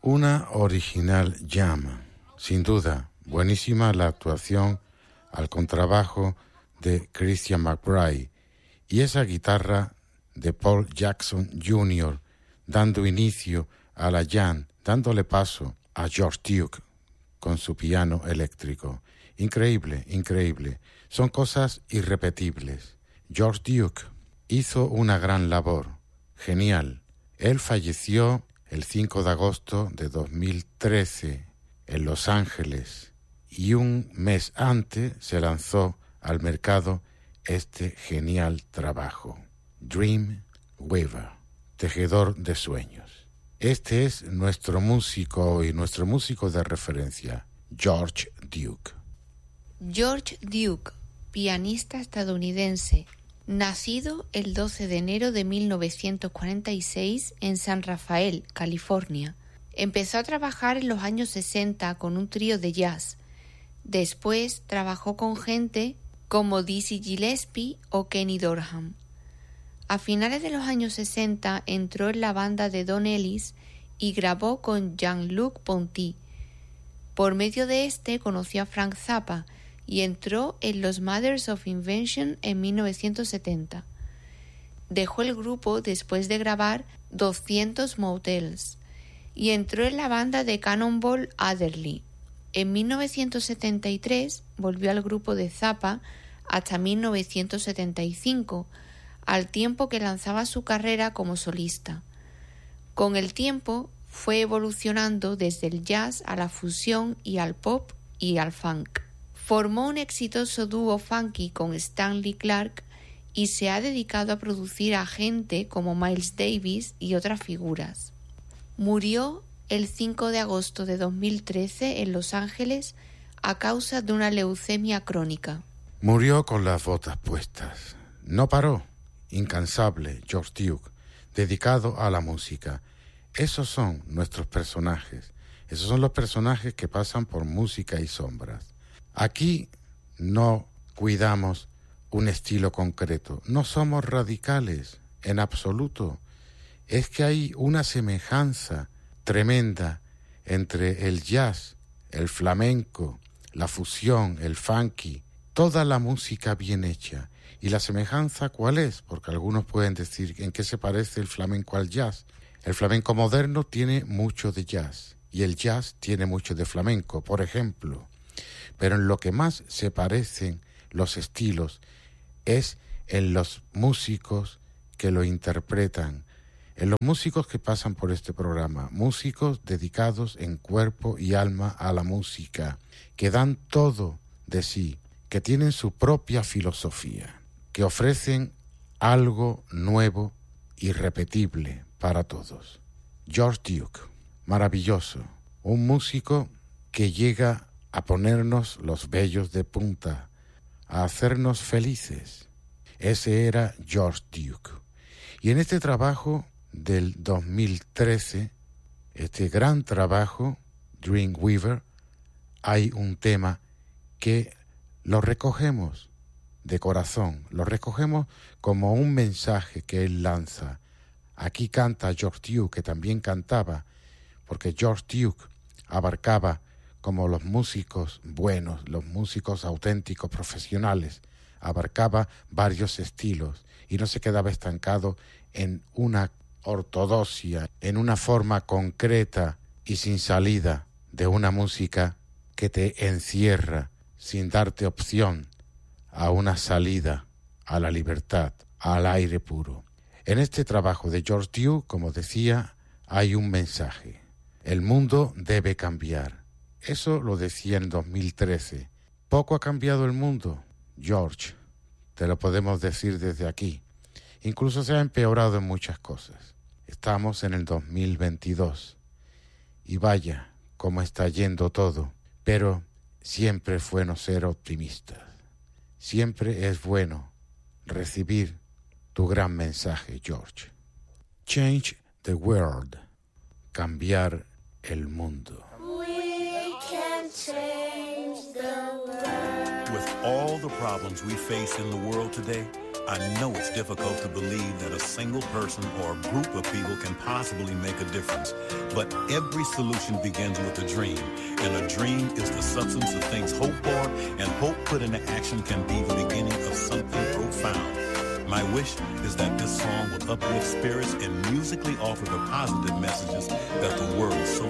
Una original jam, sin duda, buenísima la actuación al contrabajo de Christian McBride y esa guitarra de Paul Jackson Jr. dando inicio a la jam, dándole paso a George Duke con su piano eléctrico. Increíble, increíble. Son cosas irrepetibles. George Duke hizo una gran labor. Genial. Él falleció el 5 de agosto de 2013 en Los Ángeles y un mes antes se lanzó al mercado este genial trabajo. Dreamweaver, tejedor de sueños. Este es nuestro músico y nuestro músico de referencia, George Duke. George Duke, pianista estadounidense, nacido el 12 de enero de 1946 en San Rafael, California. Empezó a trabajar en los años 60 con un trío de jazz. Después trabajó con gente como Dizzy Gillespie o Kenny Dorham. A finales de los años 60 entró en la banda de Don Ellis y grabó con Jean-Luc Ponty. Por medio de este conoció a Frank Zappa y entró en los Mothers of Invention en 1970. Dejó el grupo después de grabar 200 Motels y entró en la banda de Cannonball Adderley. En 1973 volvió al grupo de Zappa hasta 1975, al tiempo que lanzaba su carrera como solista. Con el tiempo fue evolucionando desde el jazz a la fusión y al pop y al funk. Formó un exitoso dúo funky con Stanley Clarke y se ha dedicado a producir a gente como Miles Davis y otras figuras. Murió el 5 de agosto de 2013 en Los Ángeles a causa de una leucemia crónica. Murió con las botas puestas. No paró. Incansable, George Duke, dedicado a la música. Esos son nuestros personajes. Esos son los personajes que pasan por música y sombras. Aquí no cuidamos un estilo concreto. No somos radicales, en absoluto. Es que hay una semejanza tremenda entre el jazz, el flamenco, la fusión, el funky, toda la música bien hecha. ¿Y la semejanza cuál es? Porque algunos pueden decir en qué se parece el flamenco al jazz. El flamenco moderno tiene mucho de jazz y el jazz tiene mucho de flamenco, por ejemplo. Pero en lo que más se parecen los estilos es en los músicos que lo interpretan, en los músicos que pasan por este programa, músicos dedicados en cuerpo y alma a la música, que dan todo de sí, que tienen su propia filosofía, que ofrecen algo nuevo, irrepetible para todos. George Duke, maravilloso, un músico que llega a ponernos los vellos de punta, a hacernos felices. Ese era George Duke. Y en este trabajo del 2013, este gran trabajo, Dreamweaver, hay un tema que lo recogemos de corazón, lo recogemos como un mensaje que él lanza. Aquí canta George Duke, que también cantaba, porque George Duke abarcaba como los músicos buenos, los músicos auténticos, profesionales, abarcaba varios estilos y no se quedaba estancado en una ortodoxia, en una forma concreta y sin salida de una música que te encierra sin darte opción a una salida, a la libertad, al aire puro. En este trabajo de George Duke, como decía, hay un mensaje. El mundo debe cambiar. Eso lo decía en 2013. Poco ha cambiado el mundo, George. Te lo podemos decir desde aquí. Incluso se ha empeorado en muchas cosas. Estamos en el 2022. Y vaya, cómo está yendo todo. Pero siempre es bueno ser optimistas. Siempre es bueno recibir tu gran mensaje, George. Change the world. Cambiar el mundo. We can change the world. With all the problems we face in the world today, I know it's difficult to believe that a single person or a group of people can possibly make a difference. But every solution begins with a dream. And a dream is the substance of things hoped for, and hope put into action can be the beginning of something profound. My wish is that this song will uplift spirits and musically offer the positive messages that the world so